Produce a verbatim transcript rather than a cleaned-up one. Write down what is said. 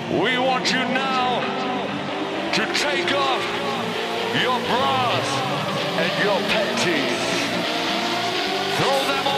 We want you now to take off your bras and your panties. Throw them